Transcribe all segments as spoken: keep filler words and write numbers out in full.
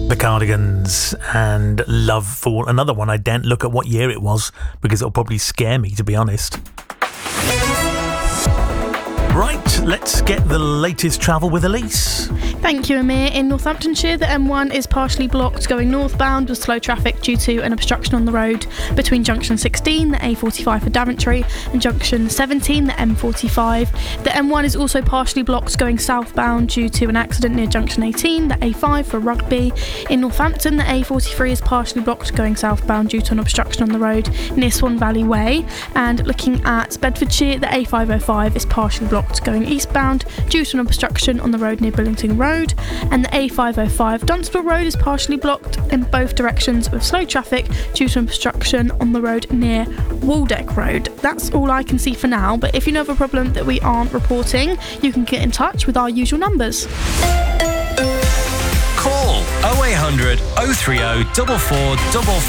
The Cardigans and Love for another one. I daren't look at what year it was because it'll probably scare me, to be honest. Right, let's get the latest travel with Elise. Thank you, Amir. In Northamptonshire, the M one is partially blocked going northbound with slow traffic due to an obstruction on the road between junction sixteen, the A forty-five for Daventry, and junction seventeen, the M forty-five. The M one is also partially blocked going southbound due to an accident near junction eighteen, the A five for Rugby. In Northampton, the A forty-three is partially blocked going southbound due to an obstruction on the road near Swan Valley Way. And looking at Bedfordshire, the A five oh five is partially blocked going eastbound due to an obstruction on the road near Billington Road, and the A five oh five Dunstable Road is partially blocked in both directions with slow traffic due to an obstruction on the road near Waldeck Road. That's all I can see for now, but if you know of a problem that we aren't reporting, you can get in touch with our usual numbers. Call oh eight hundred, oh three oh, four four five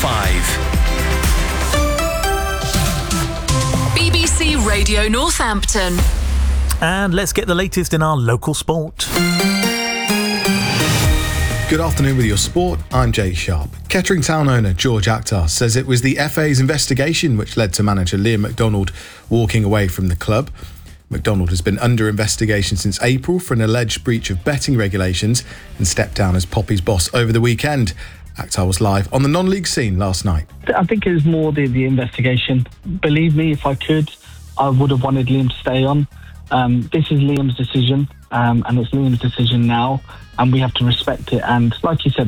five. B B C Radio Northampton. And let's get the latest in our local sport. Good afternoon with your sport. I'm Jake Sharp. Kettering Town owner George Akhtar says it was the F A's investigation which led to manager Liam McDonald walking away from the club. McDonald has been under investigation since April for an alleged breach of betting regulations and stepped down as Poppy's boss over the weekend. Akhtar was live on the non-league scene last night. I think it was more the, the investigation. Believe me, if I could, I would have wanted Liam to stay on. Um, this is Liam's decision, um, and it's Liam's decision now, and we have to respect it. And like you said,